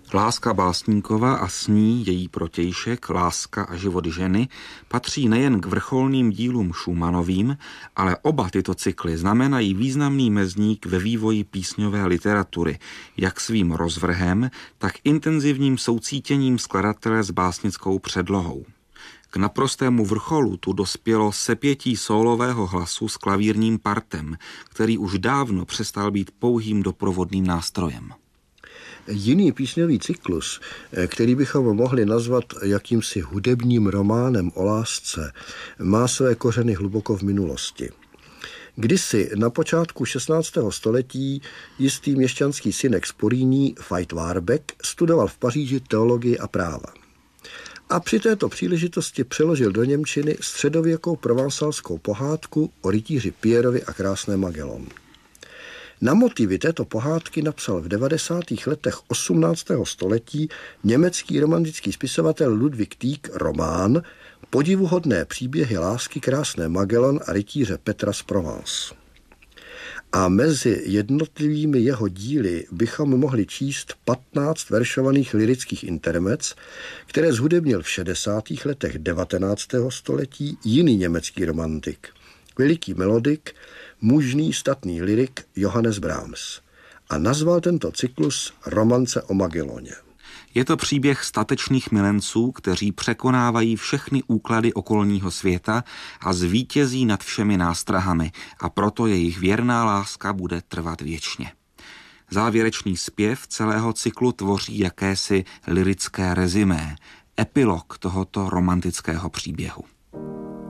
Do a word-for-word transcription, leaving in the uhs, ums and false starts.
Láska básníkova a s ní její protějšek, Láska a život ženy, patří nejen k vrcholným dílům Schumannovým, ale oba tyto cykly znamenají významný mezník ve vývoji písňové literatury, jak svým rozvrhem, tak intenzivním soucítěním skladatele s básnickou předlohou. K naprostému vrcholu tu dospělo sepětí sólového hlasu s klavírním partem, který už dávno přestal být pouhým doprovodným nástrojem. Jiný písňový cyklus, který bychom mohli nazvat jakýmsi hudebním románem o lásce, má své kořeny hluboko v minulosti. Kdysi na počátku šestnáctého století jistý měšťanský synek z Poríní, Veit Warbeck, studoval v Paříži teologii a práva. A při této příležitosti přeložil do němčiny středověkou provansalskou pohádku o rytíři Pierrovi a krásné Magellan. Na motivy této pohádky napsal v devadesátých letech osmnáctého století německý romantický spisovatel Ludwig Tieck román Podivuhodné příběhy lásky krásné Magellan a rytíře Petra z Provence. A mezi jednotlivými jeho díly bychom mohli číst patnáct veršovaných lyrických intermec, které zhudebnil v šedesátých letech devatenáctého století jiný německý romantik, veliký melodik, mužný statný lyrik Johannes Brahms, a nazval tento cyklus Romance o Magellaně. Je to příběh statečných milenců, kteří překonávají všechny úklady okolního světa a zvítězí nad všemi nástrahami, a proto jejich věrná láska bude trvat věčně. Závěrečný zpěv celého cyklu tvoří jakési lyrické rezimé, epilog tohoto romantického příběhu.